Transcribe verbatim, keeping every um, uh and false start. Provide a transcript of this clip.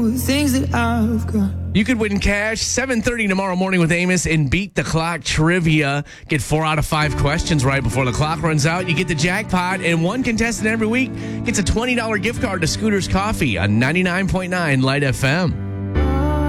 things that I've got. You could win cash seven thirty tomorrow morning with Amos and Beat the Clock Trivia. Get four out of five questions right before the clock runs out. You get the jackpot, and one contestant every week gets a twenty dollars gift card to Scooter's Coffee on ninety-nine point nine Light F M.